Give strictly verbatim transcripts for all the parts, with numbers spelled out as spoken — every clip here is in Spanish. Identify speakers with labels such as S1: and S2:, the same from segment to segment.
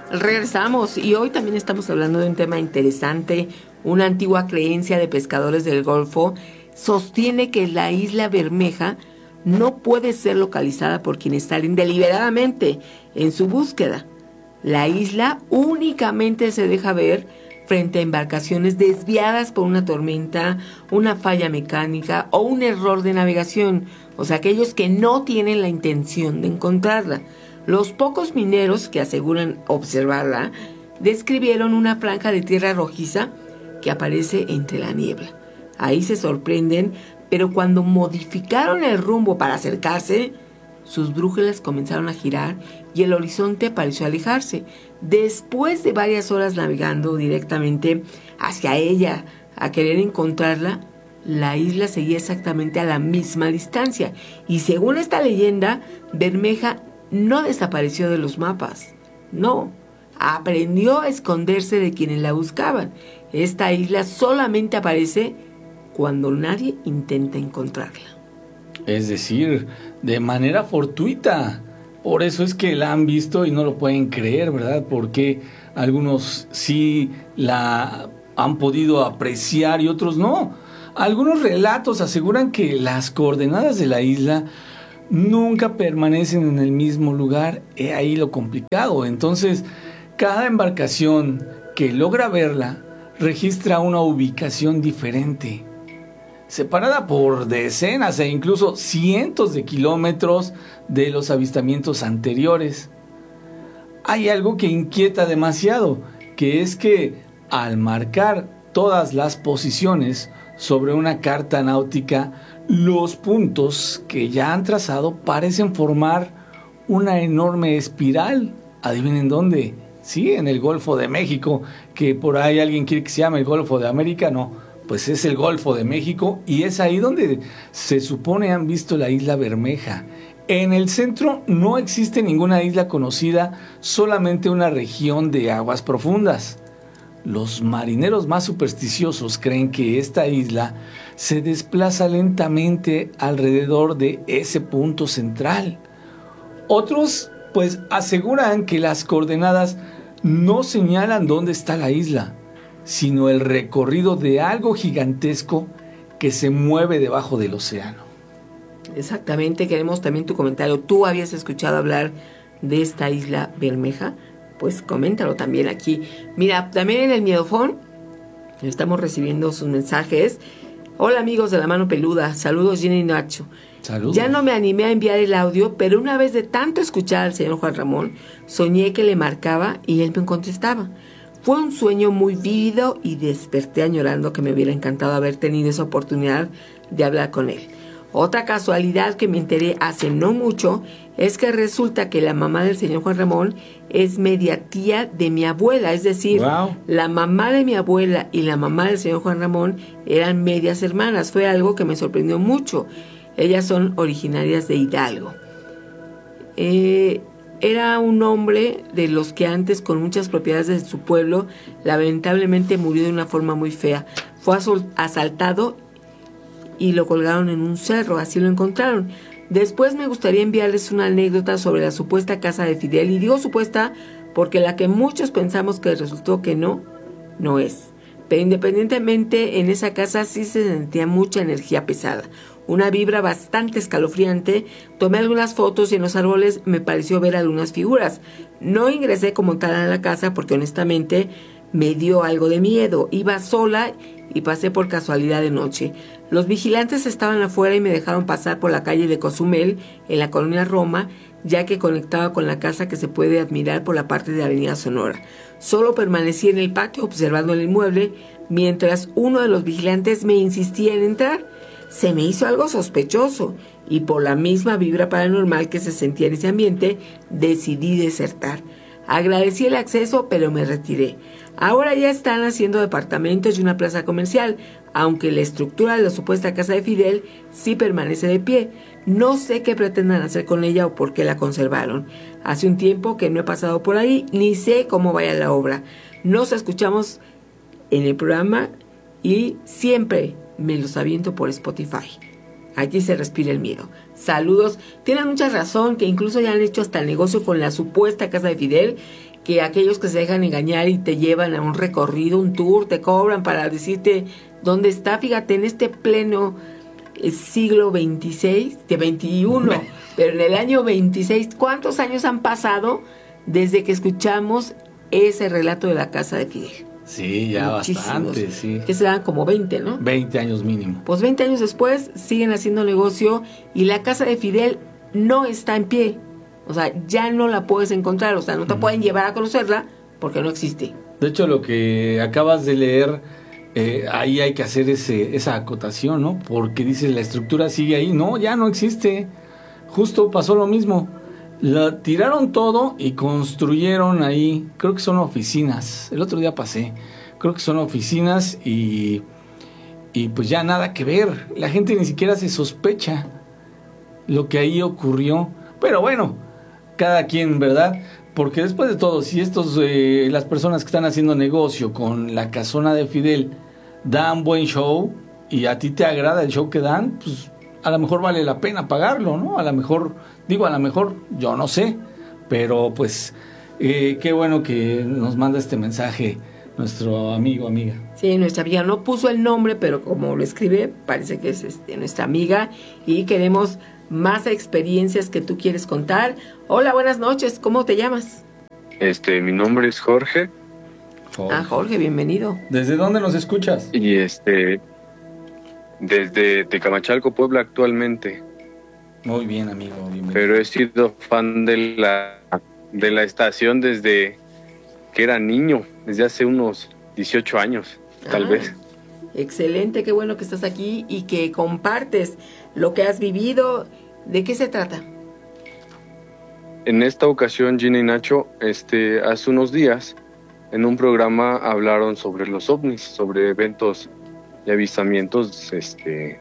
S1: Regresamos y hoy también estamos hablando de un tema interesante. Una antigua creencia de pescadores del Golfo sostiene que la isla Bermeja no puede ser localizada por quienes salen deliberadamente en su búsqueda. La isla únicamente se deja ver frente a embarcaciones desviadas por una tormenta, una falla mecánica o un error de navegación, o sea, aquellos que no tienen la intención de encontrarla. Los pocos mineros que aseguran observarla describieron una franja de tierra rojiza que aparece entre la niebla. Ahí se sorprenden, pero cuando modificaron el rumbo para acercarse, sus brújulas comenzaron a girar y el horizonte pareció alejarse. Después de varias horas navegando directamente hacia ella a querer encontrarla, la isla seguía exactamente a la misma distancia. Y según esta leyenda, Bermeja no desapareció de los mapas. No, aprendió a esconderse de quienes la buscaban. Esta isla solamente aparece cuando nadie intenta encontrarla.
S2: Es decir, de manera fortuita. Por eso es que la han visto y no lo pueden creer, ¿verdad? Porque algunos sí la han podido apreciar y otros no. Algunos relatos aseguran que las coordenadas de la isla nunca permanecen en el mismo lugar. He ahí lo complicado. Entonces, cada embarcación que logra verla registra una ubicación diferente, separada por decenas e incluso cientos de kilómetros de los avistamientos anteriores. Hay algo que inquieta demasiado, que es que al marcar todas las posiciones sobre una carta náutica, los puntos que ya han trazado parecen formar una enorme espiral. ¿Adivinen dónde? Sí, en el Golfo de México, que por ahí alguien quiere que se llame el Golfo de América. No, pues es el Golfo de México y es ahí donde se supone han visto la isla Bermeja. En el centro no existe ninguna isla conocida, solamente una región de aguas profundas. Los marineros más supersticiosos creen que esta isla se desplaza lentamente alrededor de ese punto central. Otros, pues, aseguran que las coordenadas no señalan dónde está la isla, sino el recorrido de algo gigantesco que se mueve debajo del océano.
S1: Exactamente, queremos también tu comentario. ¿Tú habías escuchado hablar de esta isla Bermeja? Pues coméntalo también aquí. Mira, también en el Miedofón estamos recibiendo sus mensajes. Hola amigos de La Mano Peluda, saludos Gina y Nacho.
S2: Saludos.
S1: Ya no me animé a enviar el audio, pero una vez de tanto escuchar al señor Juan Ramón, soñé que le marcaba y él me contestaba. Fue un sueño muy vívido y desperté añorando que me hubiera encantado haber tenido esa oportunidad de hablar con él. Otra casualidad que me enteré hace no mucho es que resulta que la mamá del señor Juan Ramón es media tía de mi abuela, es decir, wow. La mamá de mi abuela y la mamá del señor Juan Ramón eran medias hermanas. Fue algo que me sorprendió mucho. Ellas son originarias de Hidalgo. Eh, era un hombre de los que antes, con muchas propiedades de su pueblo, lamentablemente murió de una forma muy fea. Fue asaltado y lo colgaron en un cerro, así lo encontraron. Después me gustaría enviarles una anécdota sobre la supuesta casa de Fidel, y digo supuesta porque la que muchos pensamos que resultó que no, no es. Pero independientemente, en esa casa sí se sentía mucha energía pesada, una vibra bastante escalofriante. Tomé algunas fotos y en los árboles me pareció ver algunas figuras. No ingresé como tal a la casa porque honestamente me dio algo de miedo. Iba sola y pasé por casualidad de noche. Los vigilantes estaban afuera y me dejaron pasar por la calle de Cozumel, en la colonia Roma, ya que conectaba con la casa que se puede admirar por la parte de Avenida Sonora. Solo permanecí en el patio observando el inmueble, mientras uno de los vigilantes me insistía en entrar. Se me hizo algo sospechoso, y por la misma vibra paranormal que se sentía en ese ambiente, decidí desertar. Agradecí el acceso, pero me retiré. Ahora ya están haciendo departamentos y una plaza comercial, aunque la estructura de la supuesta casa de Fidel sí permanece de pie. No sé qué pretendan hacer con ella o por qué la conservaron. Hace un tiempo que no he pasado por ahí, ni sé cómo vaya la obra. Nos escuchamos en el programa y siempre me los aviento por Spotify. Allí se respira el miedo. Saludos. Tienen mucha razón, que incluso ya han hecho hasta el negocio con la supuesta casa de Fidel, que aquellos que se dejan engañar y te llevan a un recorrido, un tour, te cobran para decirte dónde está. Fíjate, en este pleno eh, siglo veintiséis, de veintiuno, pero en el año veintiséis, ¿cuántos años han pasado desde que escuchamos ese relato de la casa de Fidel?
S2: Sí, ya muchísimos, bastante, sí.
S1: Que se dan como veinte, ¿no?
S2: veinte años mínimo.
S1: Pues veinte años después siguen haciendo negocio y la casa de Fidel no está en pie. O sea, ya no la puedes encontrar, o sea, no te uh-huh. pueden llevar a conocerla porque no existe.
S2: De hecho, lo que acabas de leer, eh, ahí hay que hacer ese, esa acotación, ¿no? Porque dice, la estructura sigue ahí. No, ya no existe. Justo pasó lo mismo. La tiraron todo y construyeron ahí, creo que son oficinas. El otro día pasé, creo que son oficinas y, y pues ya nada que ver. La gente ni siquiera se sospecha lo que ahí ocurrió. Pero bueno, cada quien, ¿verdad? Porque después de todo, si estos, eh, las personas que están haciendo negocio con la casona de Fidel dan buen show y a ti te agrada el show que dan, pues a lo mejor vale la pena pagarlo, ¿no? A lo mejor, digo, a lo mejor, yo no sé, pero pues eh, qué bueno que nos manda este mensaje nuestro amigo, amiga.
S1: Sí, nuestra amiga no puso el nombre, pero como lo escribe, parece que es este, nuestra amiga y queremos más experiencias que tú quieres contar. Hola, buenas noches, ¿cómo te llamas?
S3: Este, mi nombre es Jorge.
S1: Jorge. Ah, Jorge, bienvenido.
S2: ¿Desde dónde nos escuchas?
S3: Y este... Desde Tecamachalco, Puebla, actualmente.
S2: Muy bien, amigo. Bienvenido.
S3: Pero he sido fan de la de la estación desde que era niño, desde hace unos dieciocho años, tal ah, vez.
S1: Excelente, qué bueno que estás aquí y que compartes lo que has vivido. ¿De qué se trata?
S3: En esta ocasión, Gina y Nacho, este, hace unos días, en un programa hablaron sobre los ovnis, sobre eventos de avistamientos este,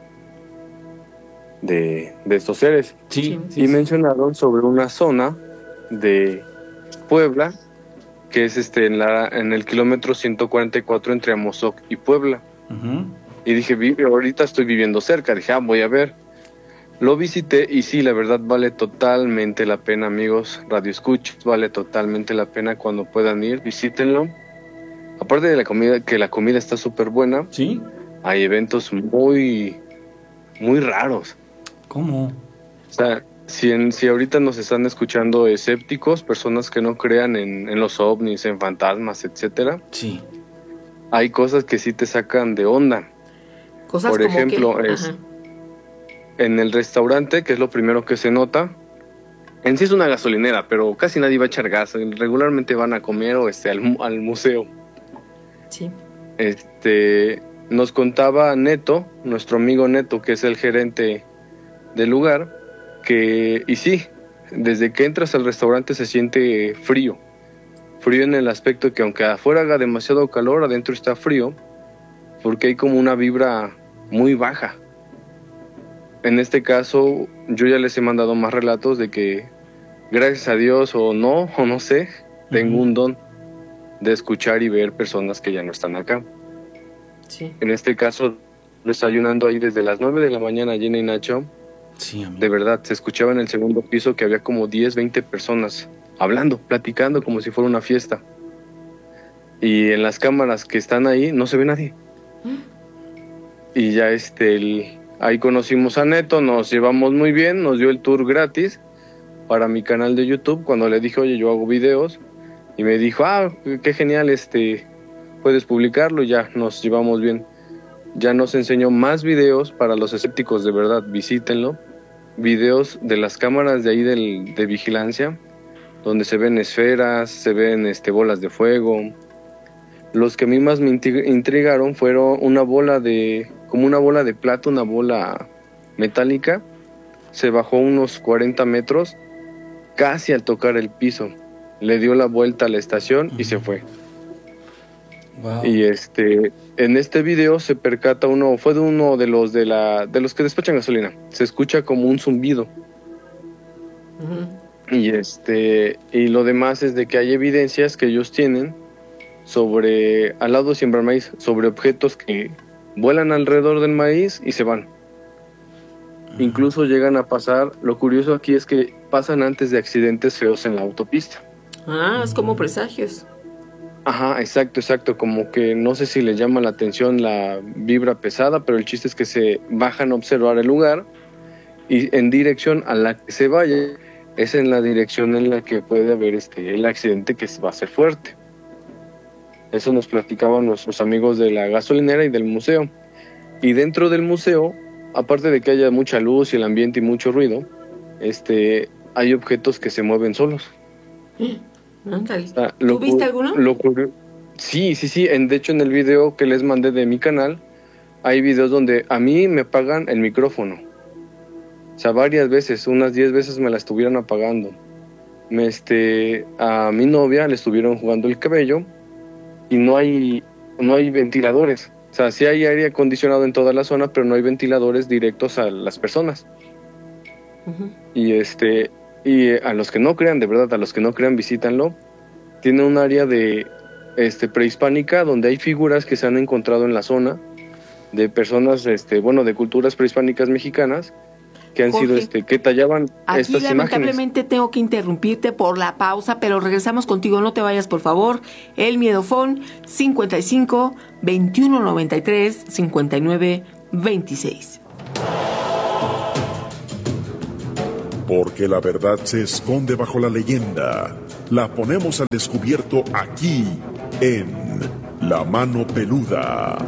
S3: de, de estos seres.
S2: Sí, sí,
S3: y
S2: sí.
S3: mencionaron sobre una zona de Puebla, que es este en, la, en el kilómetro ciento cuarenta y cuatro entre Amozoc y Puebla.
S2: Uh-huh.
S3: Y dije, vive, ahorita estoy viviendo cerca. Dije, ah, voy a ver. Lo visité y sí, la verdad vale totalmente la pena, amigos Radio Escuchas, vale totalmente la pena. Cuando puedan ir, visítenlo. Aparte de la comida, que la comida está súper buena.
S2: Sí.
S3: Hay eventos muy, muy raros.
S2: ¿Cómo?
S3: O sea, si, en, si ahorita nos están escuchando escépticos, personas que no crean en, en los ovnis, en fantasmas, etcétera.
S2: Sí.
S3: Hay cosas que sí te sacan de onda.
S1: Cosas
S3: Por
S1: como
S3: ejemplo,
S1: que...
S3: es en el restaurante, que es lo primero que se nota. En sí es una gasolinera, pero casi nadie va a echar gas. Regularmente van a comer o este al, al museo.
S1: Sí.
S3: Este... Nos contaba Neto, nuestro amigo Neto, que es el gerente del lugar, que, y sí, desde que entras al restaurante se siente frío. Frío en el aspecto que aunque afuera haga demasiado calor, adentro está frío, porque hay como una vibra muy baja. En este caso, yo ya les he mandado más relatos de que, gracias a Dios o no, o no sé, tengo uh-huh. un don de escuchar y ver personas que ya no están acá.
S1: Sí.
S3: En este caso, desayunando ahí desde las nueve de la mañana, Gina y Nacho,
S2: sí,
S3: de verdad, se escuchaba en el segundo piso que había como diez, veinte personas hablando, platicando como si fuera una fiesta. Y en las cámaras que están ahí no se ve nadie. ¿Mm? Y ya este, el, ahí conocimos a Neto, nos llevamos muy bien, nos dio el tour gratis para mi canal de YouTube cuando le dije, oye, yo hago videos. Y me dijo, ah, qué genial, este... puedes publicarlo y ya nos llevamos bien. Ya nos enseñó más videos para los escépticos, de verdad, visítenlo. Videos de las cámaras de ahí del, de vigilancia, donde se ven esferas, se ven este, bolas de fuego. Los que a mí más me intrigaron fueron una bola de, como una bola de plata, una bola metálica. Se bajó unos cuarenta metros, casi al tocar el piso. Le dio la vuelta a la estación y se fue.
S2: Wow.
S3: Y este, en este video se percata uno, fue de uno de los de la, de los que despachan gasolina. Se escucha como un zumbido. Uh-huh. Y este, y lo demás es de que hay evidencias que ellos tienen sobre, al lado de Siembra Maíz, sobre objetos que vuelan alrededor del maíz y se van. Incluso llegan a pasar, lo curioso aquí es que pasan antes de accidentes feos en la autopista.
S1: Ah, es como presagios.
S3: Ajá, exacto, exacto, como que no sé si les llama la atención la vibra pesada, pero el chiste es que se bajan a observar el lugar y en dirección a la que se vaya, es en la dirección en la que puede haber este, el accidente que va a ser fuerte. Eso nos platicaban nuestros amigos de la gasolinera y del museo. Y dentro del museo, aparte de que haya mucha luz y el ambiente y mucho ruido, este, hay objetos que se mueven solos.
S1: Ándale.
S3: O sea,
S1: ¿Tú viste alguno?
S3: Lo, sí, sí, sí. En, de hecho, en el video que les mandé de mi canal, hay videos donde a mí me apagan el micrófono. O sea, varias veces, unas diez veces me la estuvieron apagando. Me, este, a mi novia le estuvieron jugando el cabello y no hay, no hay ventiladores. O sea, sí hay aire acondicionado en toda la zona, pero no hay ventiladores directos a las personas. Uh-huh. Y este, y a los que no crean, de verdad, a los que no crean, visítanlo. Tiene un área de este prehispánica donde hay figuras que se han encontrado en la zona de personas, este, bueno, de culturas prehispánicas mexicanas que han Jorge, sido, este, que tallaban
S1: aquí
S3: estas imágenes.
S1: Lamentablemente tengo que interrumpirte por la pausa, pero regresamos contigo, no te vayas, por favor. El Miedofón cincuenta y cinco, veintiuno noventa y tres, cincuenta y nueve veintiséis.
S4: Porque la verdad se esconde bajo la leyenda. La ponemos al descubierto aquí, en La Mano Peluda.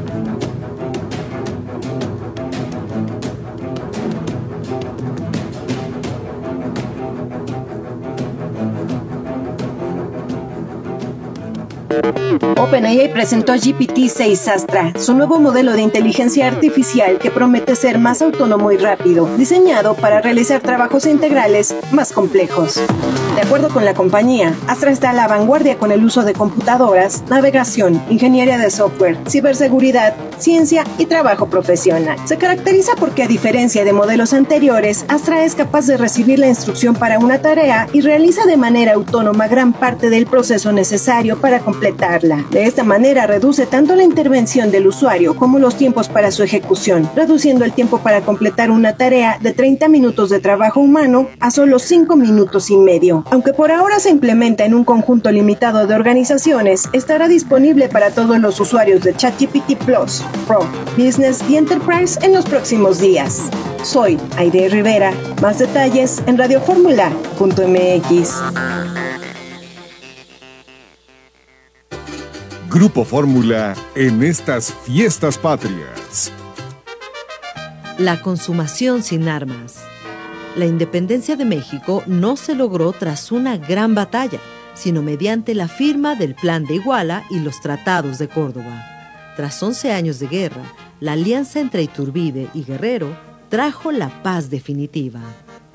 S5: OpenAI presentó G P T seis Astra, su nuevo modelo de inteligencia artificial que promete ser más autónomo y rápido, diseñado para realizar trabajos integrales más complejos. De acuerdo con la compañía, Astra está a la vanguardia con el uso de computadoras, navegación, ingeniería de software, ciberseguridad, ciencia y trabajo profesional. Se caracteriza porque, a diferencia de modelos anteriores, Astra es capaz de recibir la instrucción para una tarea y realiza de manera autónoma gran parte del proceso necesario para completarla. De esta manera reduce tanto la intervención del usuario como los tiempos para su ejecución, reduciendo el tiempo para completar una tarea de treinta minutos de trabajo humano a solo cinco minutos y medio. Aunque por ahora se implementa en un conjunto limitado de organizaciones, estará disponible para todos los usuarios de ChatGPT Plus, Pro, Business y Enterprise en los próximos días. Soy Aide Rivera. Más detalles en radioformula punto m x.
S6: Grupo Fórmula en estas fiestas patrias.
S7: La consumación sin armas. La independencia de México no se logró tras una gran batalla, sino mediante la firma del Plan de Iguala y los Tratados de Córdoba. Tras once años de guerra, la alianza entre Iturbide y Guerrero trajo la paz definitiva.